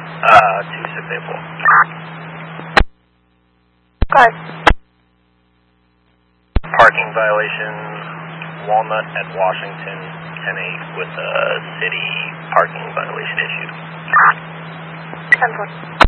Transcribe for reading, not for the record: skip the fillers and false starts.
2684. Good. Parking violation, Walnut at Washington, 10-8 with a city parking violation issued. 10-4.